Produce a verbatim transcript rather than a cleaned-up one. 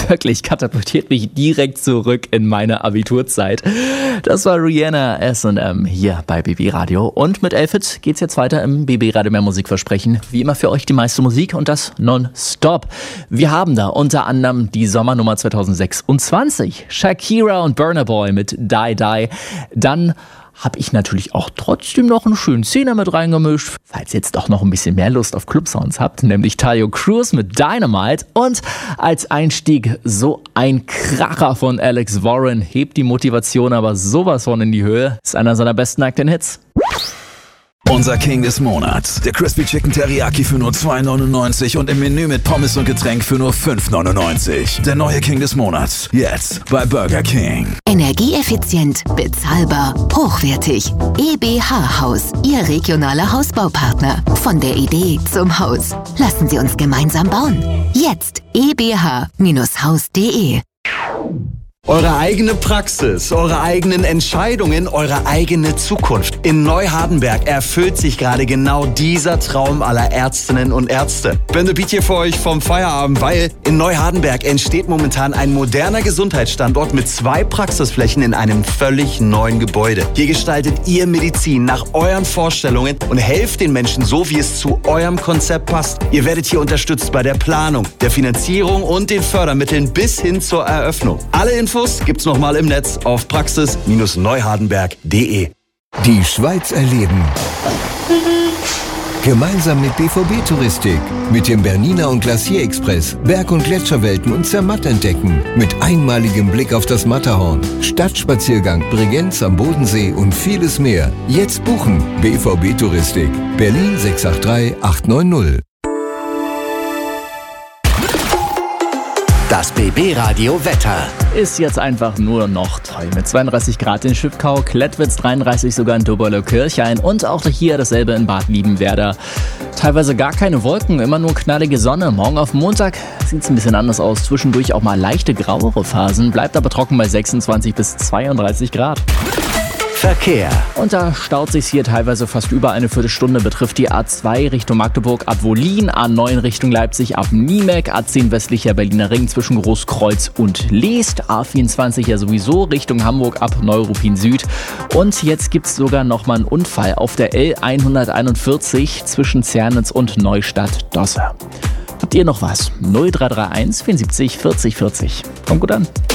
wirklich katapultiert mich direkt zurück in meine Abiturzeit. Das war Rihanna S und M hier bei B B Radio. Und mit Elfit geht's jetzt weiter im B B Radio Mehr Musik versprechen. Wie immer für euch die meiste Musik und das nonstop. Wir haben da unter anderem die Sommernummer zwanzig sechsundzwanzig. Shakira und Burna Boy mit Die Die. Dann habe ich natürlich auch trotzdem noch einen schönen Zehner mit reingemischt, falls ihr jetzt doch noch ein bisschen mehr Lust auf Clubsounds habt, nämlich Taio Cruz mit Dynamite und als Einstieg so ein Kracher von Alex Warren, hebt die Motivation aber sowas von in die Höhe, ist einer seiner besten aktuellen Hits. Unser King des Monats. Der Crispy Chicken Teriyaki für nur zwei neunundneunzig und im Menü mit Pommes und Getränk für nur fünf neunundneunzig. Der neue King des Monats. Jetzt bei Burger King. Energieeffizient, bezahlbar, hochwertig. E B H Haus, Ihr regionaler Hausbaupartner. Von der Idee zum Haus. Lassen Sie uns gemeinsam bauen. Jetzt e b h Haus punkt de. Eure eigene Praxis, eure eigenen Entscheidungen, eure eigene Zukunft. In Neuhardenberg erfüllt sich gerade genau dieser Traum aller Ärztinnen und Ärzte. Bände Beat hier für euch vom Feierabend, weil in Neuhardenberg entsteht momentan ein moderner Gesundheitsstandort mit zwei Praxisflächen in einem völlig neuen Gebäude. Hier gestaltet ihr Medizin nach euren Vorstellungen und helft den Menschen so, wie es zu eurem Konzept passt. Ihr werdet hier unterstützt bei der Planung, der Finanzierung und den Fördermitteln bis hin zur Eröffnung. Alle Infos gibt's nochmal im Netz auf praxis Neuhardenberg punkt de. Die Schweiz erleben. Gemeinsam mit B V B Touristik. Mit dem Bernina und Glacier Express Berg- und Gletscherwelten und Zermatt entdecken. Mit einmaligem Blick auf das Matterhorn. Stadtspaziergang, Bregenz am Bodensee und vieles mehr. Jetzt buchen. B V B Touristik. Berlin sechs acht drei acht neun null. Das B B Radio Wetter. Ist jetzt einfach nur noch toll. Mit zweiunddreißig Grad in Schiffkau, Klettwitz dreiunddreißig sogar in Doberle-Kirchhain und auch hier dasselbe in Bad Liebenwerda. Teilweise gar keine Wolken, immer nur knallige Sonne. Morgen auf Montag sieht es ein bisschen anders aus. Zwischendurch auch mal leichte grauere Phasen, bleibt aber trocken bei sechsundzwanzig bis zweiunddreißig Grad. Verkehr. Und da staut sich's hier teilweise fast über eine Viertelstunde. Betrifft die A zwei Richtung Magdeburg ab Wollin, A neun Richtung Leipzig ab Niemek, A zehn westlicher Berliner Ring zwischen Großkreuz und Leest, A vierundzwanzig ja sowieso Richtung Hamburg ab Neuruppin Süd. Und jetzt gibt's sogar nochmal einen Unfall auf der L hunderteinundvierzig zwischen Zernitz und Neustadt-Dosse. Habt ihr noch was? null drei drei eins vierundsiebzig vierzig vierzig. Kommt gut an.